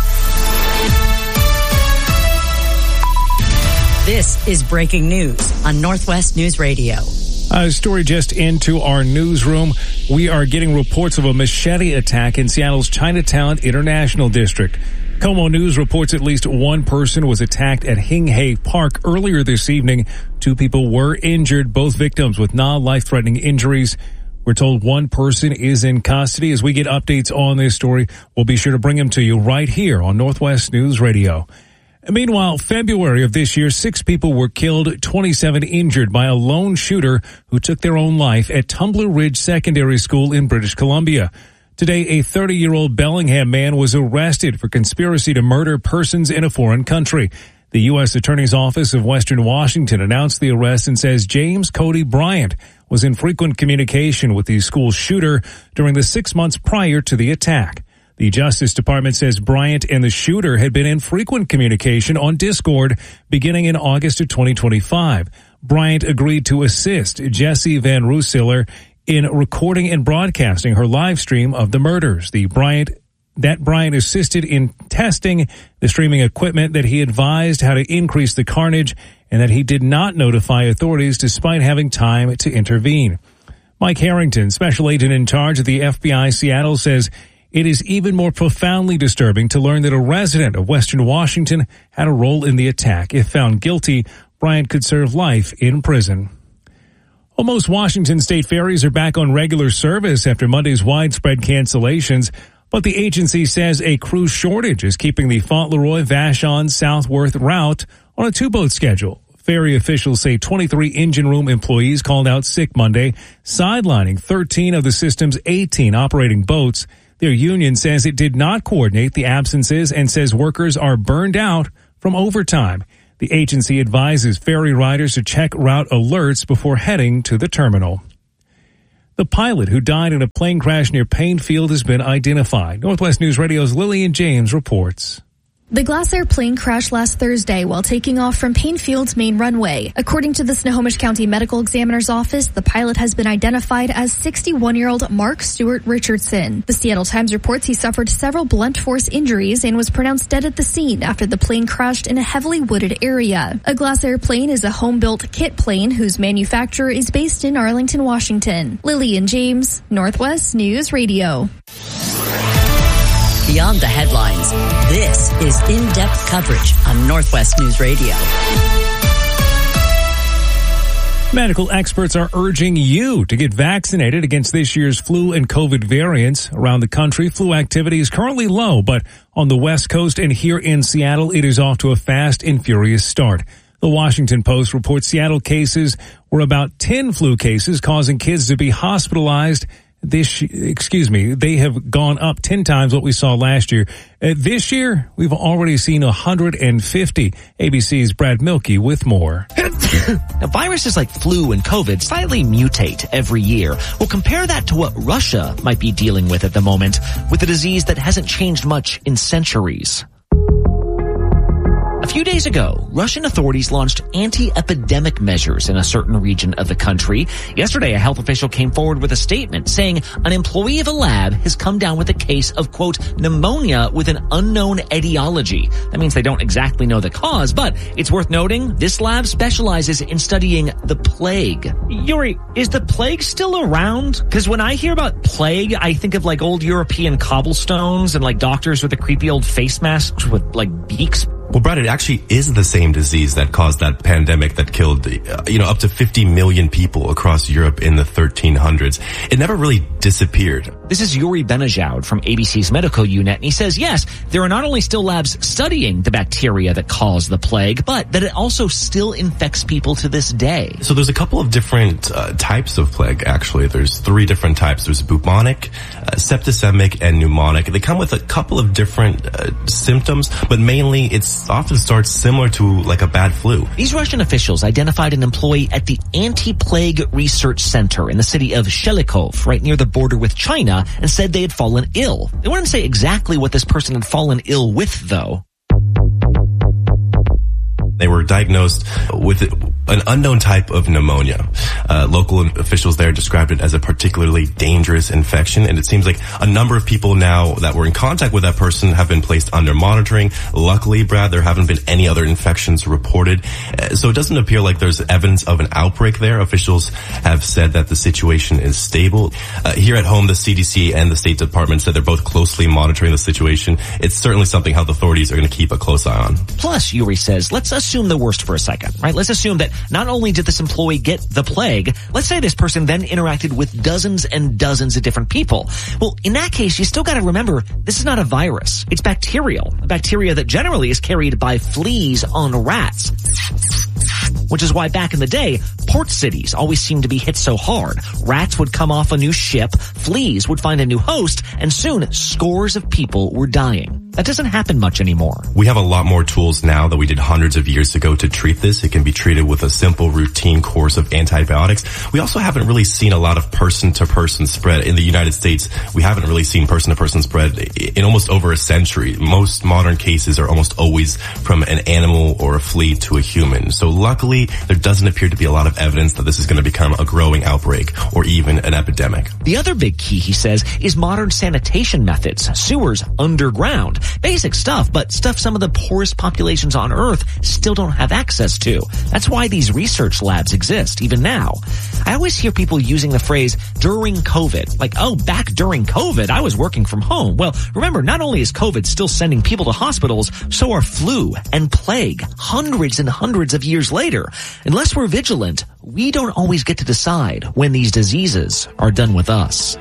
This is breaking news on Northwest News Radio. A story just into our newsroom. We are getting reports of a machete attack in Seattle's Chinatown International District. Como News reports at least one person was attacked at Hing Hay Park earlier this evening. Two people were injured, both victims with non-life-threatening injuries. We're told one person is in custody. As we get updates on this story, we'll be sure to bring them to you right here on Northwest News Radio. Meanwhile, February of this year, six people were killed, twenty-seven injured by a lone shooter who took their own life at Tumbler Ridge Secondary School in British Columbia. Today, a thirty-year-old Bellingham man was arrested for conspiracy to murder persons in a foreign country. The U S Attorney's Office of Western Washington announced the arrest and says James Cody Bryant was in frequent communication with the school shooter during the six months prior to the attack. The Justice Department says Bryant and the shooter had been in frequent communication on Discord beginning in August of twenty twenty-five. Bryant agreed to assist Jesse Van Roosiller in recording and broadcasting her live stream of the murders. The Bryant that Bryant assisted in testing the streaming equipment, that he advised how to increase the carnage, and that he did not notify authorities despite having time to intervene. Mike Harrington, special agent in charge of the F B I Seattle, says It is even more profoundly disturbing to learn that a resident of Western Washington had a role in the attack. If found guilty, Bryant could serve life in prison. Well, most Washington state ferries are back on regular service after Monday's widespread cancellations, but the agency says a crew shortage is keeping the Fauntleroy, Vashon, Southworth route on a two-boat schedule. Ferry officials say twenty-three engine room employees called out sick Monday, sidelining thirteen of the system's eighteen operating boats. Their union says it did not coordinate the absences and says workers are burned out from overtime. The agency advises ferry riders to check route alerts before heading to the terminal. The pilot who died in a plane crash near Painfield has been identified. Northwest News Radio's Lillian James reports. The Glasair plane crashed last Thursday while taking off from Painfield's main runway. According to the Snohomish County Medical Examiner's Office, the pilot has been identified as sixty-one-year-old Mark Stewart Richardson. The Seattle Times reports he suffered several blunt force injuries and was pronounced dead at the scene after the plane crashed in a heavily wooded area. A Glasair plane is a home-built kit plane whose manufacturer is based in Arlington, Washington. Lillian James, Northwest News Radio. Beyond the headlines, this is in-depth coverage on Northwest News Radio. Medical experts are urging you to get vaccinated against this year's flu and COVID variants. Around the country, flu activity is currently low, but on the West Coast and here in Seattle, it is off to a fast and furious start. The Washington Post reports Seattle cases were about ten flu cases, causing kids to be hospitalized. This, excuse me, they have gone up ten times what we saw last year. Uh, this year, we've already seen one hundred fifty. A B C's Brad Milkey with more. Now, viruses like flu and COVID slightly mutate every year. Well, compare that to what Russia might be dealing with at the moment, with a disease that hasn't changed much in centuries. A few days ago, Russian authorities launched anti-epidemic measures in a certain region of the country. Yesterday, a health official came forward with a statement saying an employee of a lab has come down with a case of, quote, pneumonia with an unknown etiology. That means they don't exactly know the cause, but it's worth noting this lab specializes in studying the plague. Yuri, is the plague still around? Because when I hear about plague, I think of like old European cobblestones and like doctors with the creepy old face masks with like beaks. Well, Brad, it actually is the same disease that caused that pandemic that killed, uh, you know, up to fifty million people across Europe in the thirteen hundreds. It never really disappeared. This is Yuri Benejoud from A B C's medical unit, and he says, yes, there are not only still labs studying the bacteria that cause the plague, but that it also still infects people to this day. So there's a couple of different uh, types of plague, actually. There's three different types. There's bubonic, uh, septicemic, and pneumonic. They come with a couple of different uh, symptoms, but mainly it's often starts similar to like a bad flu. These Russian officials identified an employee at the Anti-Plague Research Center in the city of Shelikov, right near the border with China, and said they had fallen ill. They wouldn't say exactly what this person had fallen ill with, though. They were diagnosed with an unknown type of pneumonia. Uh, local officials there described it as a particularly dangerous infection, and it seems like a number of people now that were in contact with that person have been placed under monitoring. Luckily, Brad, there haven't been any other infections reported, uh, so it doesn't appear like there's evidence of an outbreak there. Officials have said that the situation is stable. Uh, here at home, the C D C and the State Department said they're both closely monitoring the situation. It's certainly something health authorities are going to keep a close eye on. Plus, Yuri says, let's assume the worst for a second, right? Let's assume that not only did this employee get the plague, let's say this person then interacted with dozens and dozens of different people. Well, in that case, you still got to remember, this is not a virus. It's bacterial, a bacteria that generally is carried by fleas on rats. Which is why back in the day, port cities always seemed to be hit so hard. Rats would come off a new ship, fleas would find a new host, and soon scores of people were dying. That doesn't happen much anymore. We have a lot more tools now than we did hundreds of years ago to treat this. It can be treated with a simple routine course of antibiotics. We also haven't really seen a lot of person-to-person spread. In the United States, we haven't really seen person-to-person spread in almost over a century. Most modern cases are almost always from an animal or a flea to a human. So luckily, there doesn't appear to be a lot of evidence that this is going to become a growing outbreak or even an epidemic. The other big key, he says, is modern sanitation methods, sewers underground. have basic stuff, but stuff some of the poorest populations on Earth still don't have access to. That's why these research labs exist, even now. I always hear people using the phrase during COVID, like, oh, back during COVID, I was working from home. Well, remember, not only is COVID still sending people to hospitals, so are flu and plague hundreds and hundreds of years later. Unless we're vigilant, we don't always get to decide when these diseases are done with us.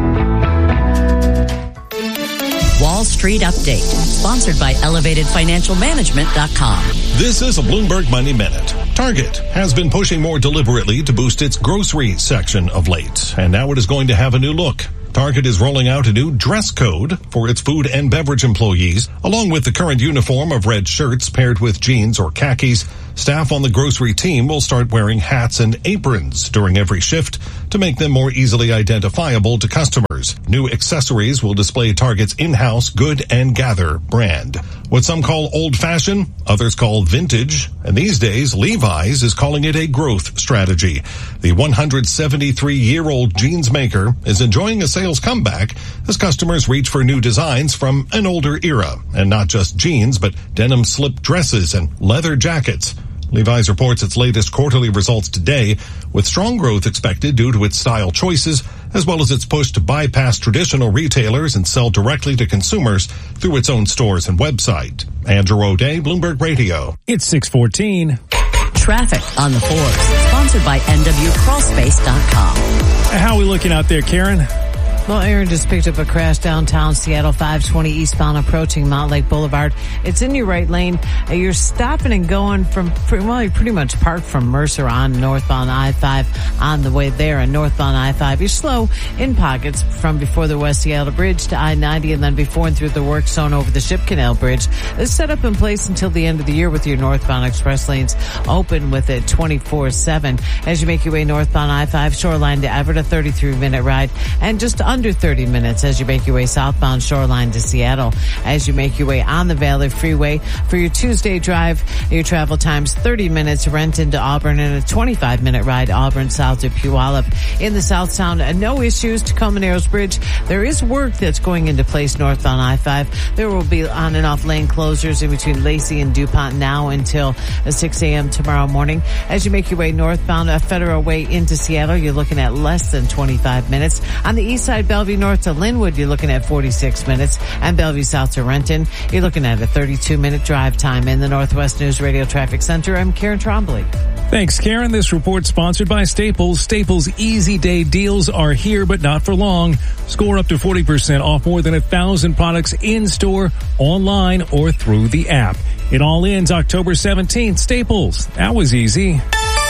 Wall Street Update, sponsored by elevated financial management dot com. This is a Bloomberg Money Minute. Target has been pushing more deliberately to boost its grocery section of late, and now it is going to have a new look. Target is rolling out a new dress code for its food and beverage employees. Along with the current uniform of red shirts paired with jeans or khakis, staff on the grocery team will start wearing hats and aprons during every shift to make them more easily identifiable to customers. New accessories will display Target's in-house Good and Gather brand. What some call old-fashioned, others call vintage, and these days Levi's is calling it a growth strategy. The one hundred seventy-three-year-old jeans maker is enjoying a sales comeback as customers reach for new designs from an older era, and not just jeans, but denim slip dresses and leather jackets. Levi's reports its latest quarterly results today, with strong growth expected due to its style choices, as well as its push to bypass traditional retailers and sell directly to consumers through its own stores and website. Andrew O'Day, Bloomberg Radio. It's six fourteen. Traffic on the fours, sponsored by N W Crawl Space dot com. How are we looking out there, Karen? Well, Aaron just picked up a crash downtown Seattle, five twenty eastbound approaching Mount Lake Boulevard. It's in your right lane. Uh, you're stopping and going from, well, you're pretty much parked from Mercer on northbound I five on the way there, and northbound I five. You're slow in pockets from before the West Seattle Bridge to I ninety, and then before and through the work zone over the Ship Canal Bridge. It's set up in place until the end of the year with your northbound express lanes open with it twenty-four seven. As you make your way northbound I five, Shoreline to Everett, a thirty-three minute ride, and just under thirty minutes as you make your way southbound Shoreline to Seattle. As you make your way on the Valley Freeway for your Tuesday drive, your travel time's thirty minutes, Renton to Auburn, and a twenty-five minute ride Auburn south to Puyallup. In the South Sound, no issues. Tacoma Narrows Bridge, there is work that's going into place northbound I five. There will be on and off lane closures in between Lacey and DuPont now until six a.m. tomorrow morning. As you make your way northbound uh, Federal Way into Seattle, you're looking at less than twenty-five minutes. On the east side, Bellevue north to Linwood, you're looking at forty-six minutes. And Bellevue south to Renton, you're looking at a thirty-two minute drive time. In the Northwest News Radio Traffic Center, I'm Karen Trombley. Thanks, Karen. This report sponsored by Staples. Staples Easy Day deals are here, but not for long. Score up to forty percent off more than a thousand products in-store, online, or through the app. It all ends October seventeenth. Staples. That was easy.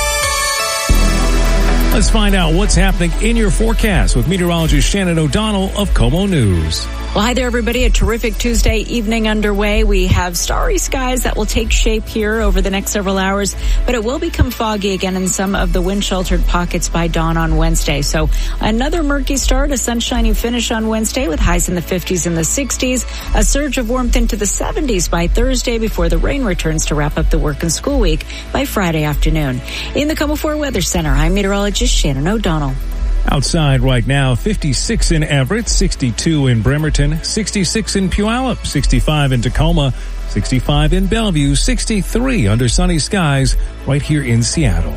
Let's find out what's happening in your forecast with meteorologist Shannon O'Donnell of KOMO News. Well, hi there, everybody. A terrific Tuesday evening underway. We have starry skies that will take shape here over the next several hours, but it will become foggy again in some of the wind-sheltered pockets by dawn on Wednesday. So another murky start, a sunshiny finish on Wednesday with highs in the fifties and the sixties, a surge of warmth into the seventies by Thursday before the rain returns to wrap up the work and school week by Friday afternoon. In the KOMO four Weather Center, I'm meteorologist Shannon O'Donnell. Outside right now, fifty-six in Everett, sixty-two in Bremerton, sixty-six in Puyallup, sixty-five in Tacoma, sixty-five in Bellevue, sixty-three under sunny skies right here in Seattle.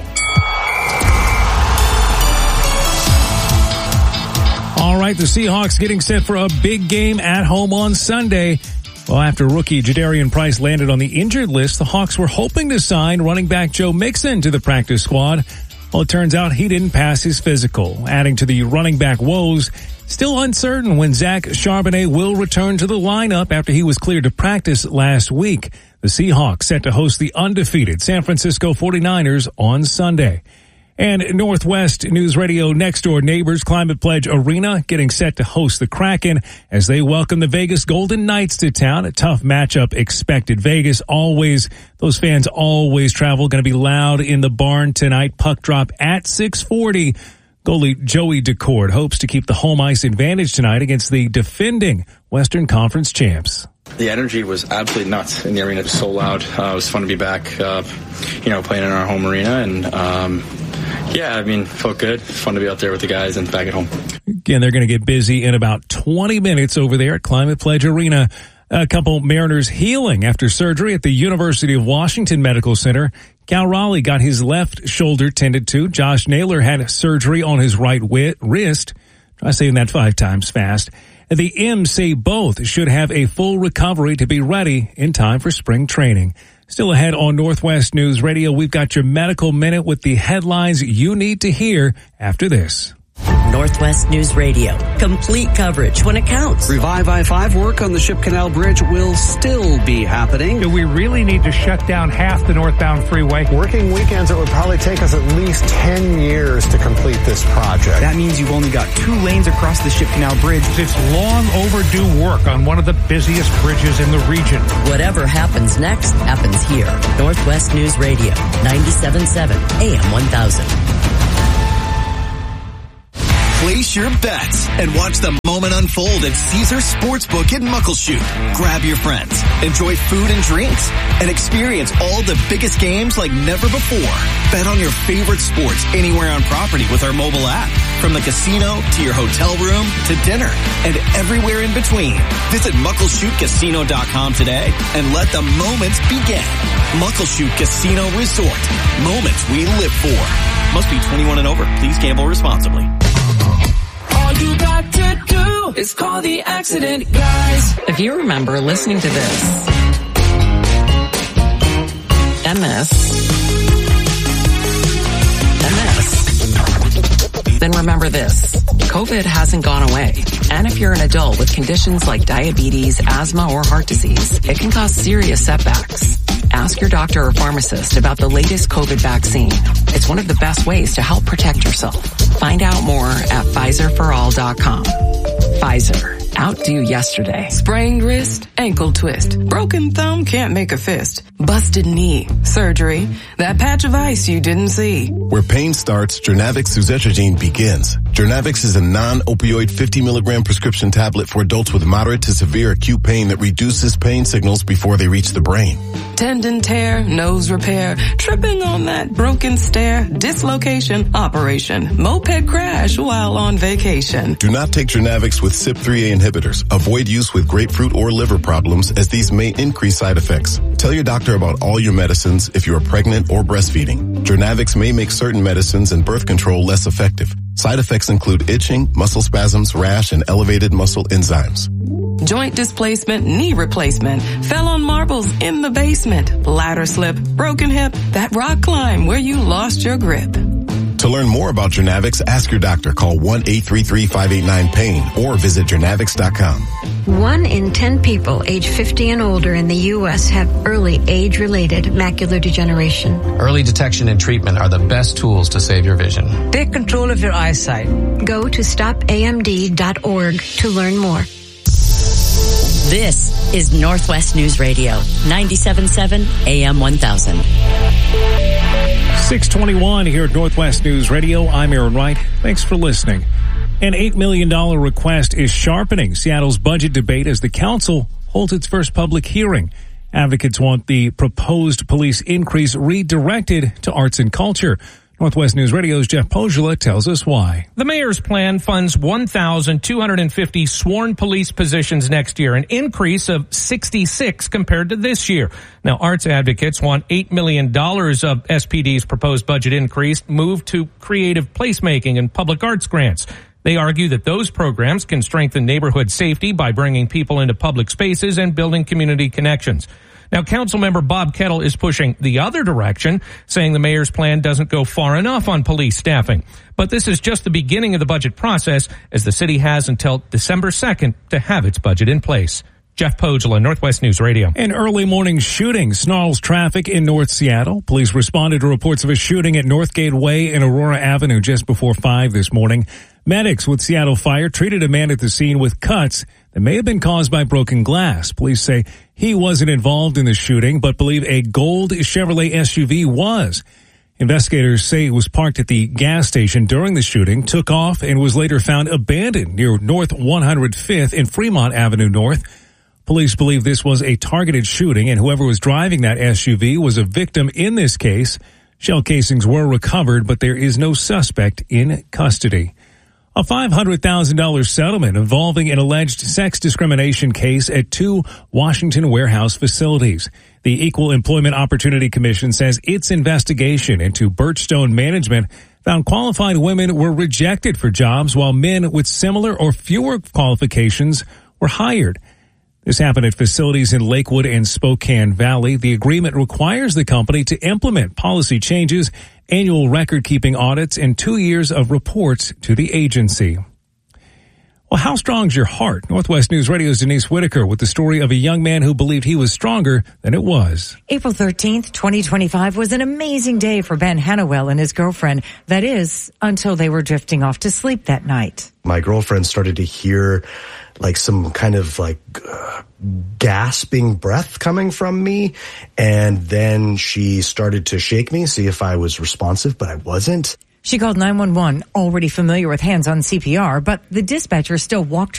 All right, the Seahawks getting set for a big game at home on Sunday. Well, after rookie Jadarian Price landed on the injured list, the Hawks were hoping to sign running back Joe Mixon to the practice squad. Well, it turns out he didn't pass his physical, adding to the running back woes. Still uncertain when Zach Charbonnet will return to the lineup after he was cleared to practice last week. The Seahawks set to host the undefeated San Francisco forty-niners on Sunday. And Northwest News Radio next door neighbors Climate Pledge Arena getting set to host the Kraken as they welcome the Vegas Golden Knights to town. A tough matchup expected. Vegas always, those fans always travel. Going to be loud in the barn tonight. Puck drop at six forty. Goalie Joey Decord hopes to keep the home ice advantage tonight against the defending Western Conference champs. The energy was absolutely nuts in the arena. It was so loud. Uh, it was fun to be back, uh, you know, playing in our home arena. And, um, yeah, I mean, felt good. Fun to be out there with the guys and back at home. Again, they're going to get busy in about twenty minutes over there at Climate Pledge Arena. A couple Mariners healing after surgery at the University of Washington Medical Center. Cal Raleigh got his left shoulder tended to. Josh Naylor had surgery on his right wi- wrist. Try saying that five times fast. The M's say both should have a full recovery to be ready in time for spring training. Still ahead on Northwest News Radio, we've got your Medical Minute with the headlines you need to hear after this. Northwest News Radio. Complete coverage when it counts. Revive I five work on the Ship Canal Bridge will still be happening. Do we really need to shut down half the northbound freeway? Working weekends, it would probably take us at least ten years to complete this project. That means you've only got two lanes across the Ship Canal Bridge. It's long overdue work on one of the busiest bridges in the region. Whatever happens next happens here. Northwest News Radio, ninety-seven point seven A M one thousand. Place your bets and watch the moment unfold at Caesars Sportsbook in Muckleshoot. Grab your friends, enjoy food and drinks, and experience all the biggest games like never before. Bet on your favorite sports anywhere on property with our mobile app. From the casino to your hotel room to dinner and everywhere in between. Visit muckleshoot casino dot com today and let the moments begin. Muckleshoot Casino Resort. Moments we live for. Must be twenty-one and over. Please gamble responsibly. All you got to do is call the accident guys. If you remember listening to this, M S, M S, then remember this. COVID hasn't gone away. And if you're an adult with conditions like diabetes, asthma, or heart disease, it can cause serious setbacks. Ask your doctor or pharmacist about the latest COVID vaccine. It's one of the best ways to help protect yourself. Find out more at Pfizer for all dot com. Pfizer. Outdo yesterday. Sprained wrist, ankle twist. Broken thumb can't make a fist. Busted knee, surgery. That patch of ice you didn't see. Where pain starts, Jernavix suzetrigine begins. Jernavix is a non-opioid fifty milligram prescription tablet for adults with moderate to severe acute pain that reduces pain signals before they reach the brain. Tendon tear, nose repair, tripping on that broken stair, dislocation, operation, moped crash while on vacation. Do not take Jernavix with C Y P three A inhibitors. Avoid use with grapefruit or liver problems as these may increase side effects. Tell your doctor about all your medicines if you are pregnant or breastfeeding. Jernavix may make certain medicines and birth control less effective. Side effects include itching, muscle spasms, rash, and elevated muscle enzymes. Joint displacement, knee replacement, fell on marbles in the basement, ladder slip, broken hip, that rock climb where you lost your grip. To learn more about Jernavix, ask your doctor. Call one eight three three, five eight nine, pain or visit Jernavix dot com. One in ten people age fifty and older in the U S have early age-related macular degeneration. Early detection and treatment are the best tools to save your vision. Take control of your eyesight. Go to stop A M D dot org to learn more. This is Northwest News Radio, ninety-seven point seven A M one thousand. six twenty-one here at Northwest News Radio. I'm Aaron Wright. Thanks for listening. An eight million dollars request is sharpening Seattle's budget debate as the council holds its first public hearing. Advocates want the proposed police increase redirected to arts and culture. Northwest News Radio's Jeff Pogula tells us why. The mayor's plan funds one thousand two hundred fifty sworn police positions next year, an increase of sixty-six compared to this year. Now, arts advocates want eight million dollars of S P D's proposed budget increase moved to creative placemaking and public arts grants. They argue that those programs can strengthen neighborhood safety by bringing people into public spaces and building community connections. Now, Councilmember Bob Kettle is pushing the other direction, saying the mayor's plan doesn't go far enough on police staffing. But this is just the beginning of the budget process, as the city has until December second to have its budget in place. Jeff Pogula, Northwest News Radio. An early morning shooting snarls traffic in North Seattle. Police responded to reports of a shooting at Northgate Way and Aurora Avenue just before five this morning. Medics with Seattle Fire treated a man at the scene with cuts that may have been caused by broken glass. Police say he wasn't involved in the shooting, but believe a gold Chevrolet S U V was. Investigators say it was parked at the gas station during the shooting, took off, and was later found abandoned near North one hundred fifth and Fremont Avenue North. Police believe this was a targeted shooting, and whoever was driving that S U V was a victim in this case. Shell casings were recovered, but there is no suspect in custody. A five hundred thousand dollars settlement involving an alleged sex discrimination case at two Washington warehouse facilities. The Equal Employment Opportunity Commission says its investigation into Birchstone Management found qualified women were rejected for jobs while men with similar or fewer qualifications were hired. This happened at facilities in Lakewood and Spokane Valley. The agreement requires the company to implement policy changes, annual record-keeping audits, and two years of reports to the agency. Well, how strong's your heart? Northwest News Radio's Denise Whitaker with the story of a young man who believed he was stronger than it was. April thirteenth, twenty twenty-five was an amazing day for Ben Hannawell and his girlfriend. That is, until they were drifting off to sleep that night. My girlfriend started to hear like some kind of like uh, gasping breath coming from me. And then she started to shake me, see if I was responsive, but I wasn't. She called nine one one, already familiar with hands-on C P R, but the dispatcher still walked